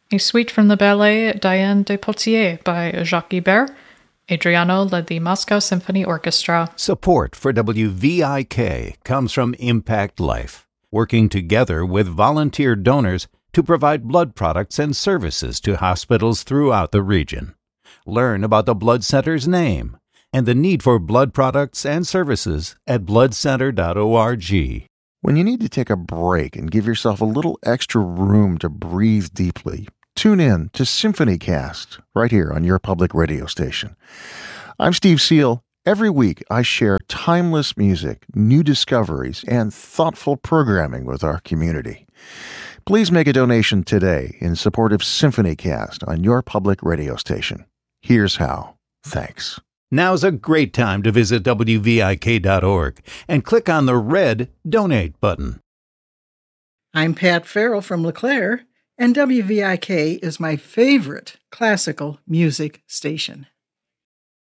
a suite from the ballet Diane de Poitiers by Jacques Ibert. Adriano led the Moscow Symphony Orchestra. Support for WVIK comes from Impact Life, working together with volunteer donors to provide blood products and services to hospitals throughout the region. Learn about the Blood Center's name and the need for blood products and services at bloodcenter.org. When you need to take a break and give yourself a little extra room to breathe deeply, tune in to SymphonyCast right here on your public radio station. I'm Steve Seal. Every week I share timeless music, new discoveries, and thoughtful programming with our community. Please make a donation today in support of SymphonyCast on your public radio station. Here's how. Thanks. Now's a great time to visit WVIK.org and click on the red Donate button. I'm Pat Farrell from LeClaire, and WVIK is my favorite classical music station.